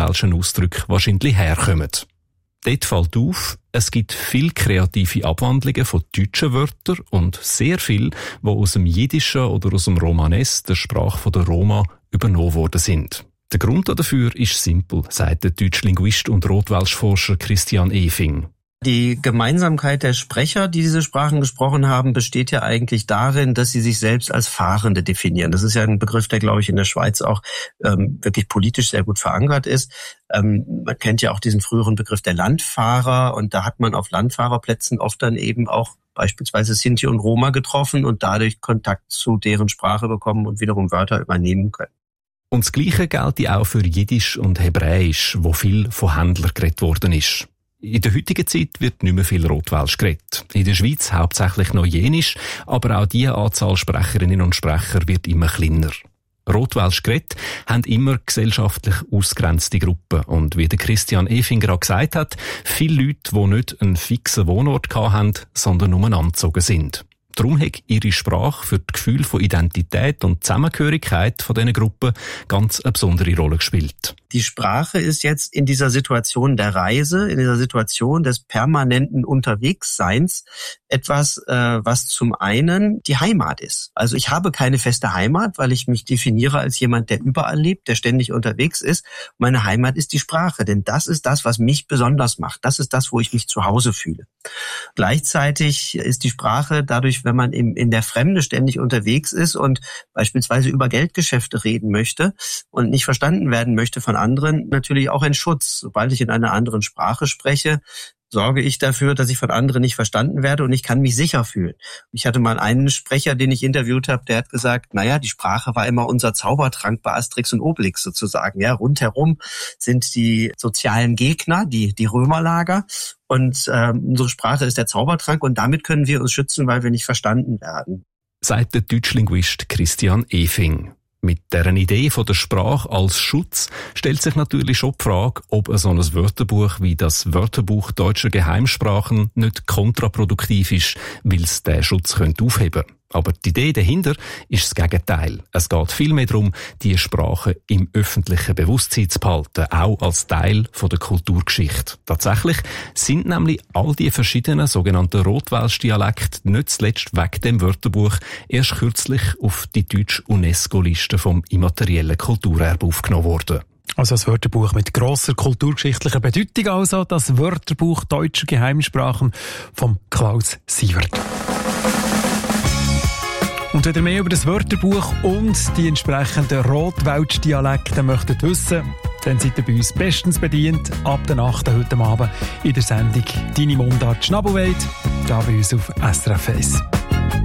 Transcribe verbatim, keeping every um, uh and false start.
rotwelschen Ausdrücke wahrscheinlich herkommen. Dort fällt auf, es gibt viele kreative Abwandlungen von deutschen Wörtern und sehr viel, die aus dem Jiddischen oder aus dem Romanes, der Sprache der Roma, übernommen worden sind. Der Grund dafür ist simpel, sagt der deutsche Linguist und Rotwelschforscher Christian Efing. Die Gemeinsamkeit der Sprecher, die diese Sprachen gesprochen haben, besteht ja eigentlich darin, dass sie sich selbst als Fahrende definieren. Das ist ja ein Begriff, der, glaube ich, in der Schweiz auch ähm, wirklich politisch sehr gut verankert ist. Ähm, man kennt ja auch diesen früheren Begriff der Landfahrer und da hat man auf Landfahrerplätzen oft dann eben auch beispielsweise Sinti und Roma getroffen und dadurch Kontakt zu deren Sprache bekommen und wiederum Wörter übernehmen können. Und das Gleiche gilt auch für Jiddisch und Hebräisch, wo viel von Händlern geredet worden ist. In der heutigen Zeit wird nicht mehr viel Rotwelsch geredet. In der Schweiz hauptsächlich noch Jenisch, aber auch diese Anzahl Sprecherinnen und Sprecher wird immer kleiner. Rotwelsch geredet haben immer gesellschaftlich ausgrenzte Gruppen. Und wie der Christian Efing gerade gesagt hat, viele Leute, die nicht einen fixen Wohnort hatten, sondern umeinander gezogen sind. Darum hat ihre Sprache für das Gefühl von Identität und Zusammengehörigkeit von diesen Gruppen ganz eine besondere Rolle gespielt. Die Sprache ist jetzt in dieser Situation der Reise, in dieser Situation des permanenten Unterwegsseins etwas, äh, was zum einen die Heimat ist. Also ich habe keine feste Heimat, weil ich mich definiere als jemand, der überall lebt, der ständig unterwegs ist. Meine Heimat ist die Sprache, denn das ist das, was mich besonders macht. Das ist das, wo ich mich zu Hause fühle. Gleichzeitig ist die Sprache dadurch, wenn man in, in der Fremde ständig unterwegs ist und beispielsweise über Geldgeschäfte reden möchte und nicht verstanden werden möchte von anderen, natürlich auch ein Schutz. Sobald ich in einer anderen Sprache spreche, sorge ich dafür, dass ich von anderen nicht verstanden werde und ich kann mich sicher fühlen. Ich hatte mal einen Sprecher, den ich interviewt habe, der hat gesagt, naja, die Sprache war immer unser Zaubertrank bei Asterix und Obelix sozusagen. Ja, rundherum sind die sozialen Gegner, die die Römerlager und ähm, unsere Sprache ist der Zaubertrank und damit können wir uns schützen, weil wir nicht verstanden werden. Sagt der Deutschlinguist Christian Efing. Mit deren Idee von der Sprache als Schutz stellt sich natürlich schon die Frage, ob so ein Wörterbuch wie das Wörterbuch deutscher Geheimsprachen nicht kontraproduktiv ist, weil es diesen Schutz aufheben könnte. Aber die Idee dahinter ist das Gegenteil. Es geht vielmehr darum, die Sprache im öffentlichen Bewusstsein zu behalten, auch als Teil von der Kulturgeschichte. Tatsächlich sind nämlich all die verschiedenen sogenannten Rotwelsch-Dialekte nicht zuletzt wegen dem Wörterbuch erst kürzlich auf die deutsche UNESCO-Liste vom immateriellen Kulturerbe aufgenommen worden. Also das Wörterbuch mit grosser kulturgeschichtlicher Bedeutung, also das Wörterbuch deutscher Geheimsprachen von Klaus Sievert. Und wenn ihr mehr über das Wörterbuch und die entsprechenden Rotwelsch-Dialekte möchtet wissen, dann seid ihr bei uns bestens bedient ab der achten heute Abend in der Sendung «Deine Mundart Schnabelweit» da bei uns auf S R F eins.